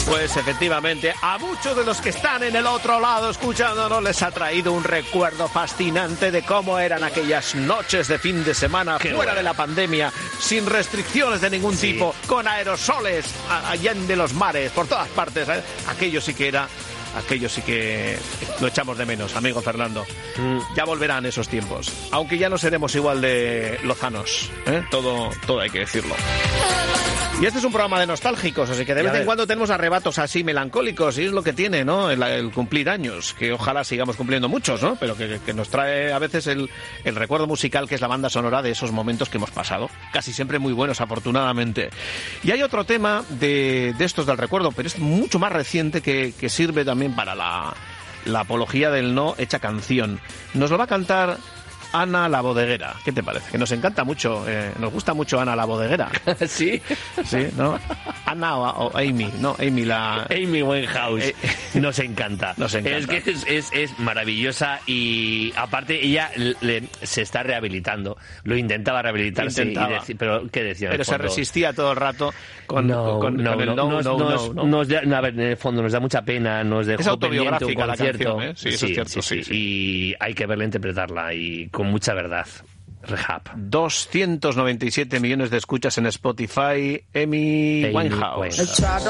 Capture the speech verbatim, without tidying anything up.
Pues efectivamente, a muchos de los que están en el otro lado escuchándonos les ha traído un recuerdo fascinante de cómo eran aquellas noches de fin de semana Qué fuera bueno. de la pandemia, sin restricciones de ningún sí. tipo, con aerosoles allá de los mares, por todas partes. ¿eh? Aquello sí que era... Aquello sí que lo echamos de menos, amigo Fernando. Mm. Ya volverán esos tiempos. Aunque ya no seremos igual de lozanos. ¿eh? Todo, todo hay que decirlo. Y este es un programa de nostálgicos, así que de vez en cuando tenemos arrebatos así melancólicos, y es lo que tiene, ¿no? El, el cumplir años, que ojalá sigamos cumpliendo muchos, ¿no? Pero que, que nos trae a veces el, el recuerdo musical, que es la banda sonora de esos momentos que hemos pasado. Casi siempre muy buenos, afortunadamente. Y hay otro tema de, de estos del recuerdo, pero es mucho más reciente, que, que sirve también para la, la apología del no hecha canción. Nos lo va a cantar Ana la Bodeguera. ¿Qué te parece? Que nos encanta mucho, eh, nos gusta mucho Ana la Bodeguera. ¿Sí? Sí, ¿no? Ana o, o Amy, no, Amy la... Amy Winehouse. Eh, nos encanta. Nos encanta. Es que es, es, es maravillosa y aparte ella le, se está rehabilitando. Lo intentaba rehabilitarse, intentaba. Y deci- pero ¿qué decía? Pero se resistía todo el rato con, no, con, no, con el no, no, no, no, nos, no, nos da, no, a ver, en el fondo nos da mucha pena, nos dejó es autobiográfica pendiente un concierto. La canción, ¿eh? Sí, eso sí, es cierto, sí, sí, sí, sí. Y hay que verla interpretarla y con mucha verdad. Rehab. doscientos noventa y siete millones de escuchas en Spotify. Amy, Amy Winehouse. Winehouse.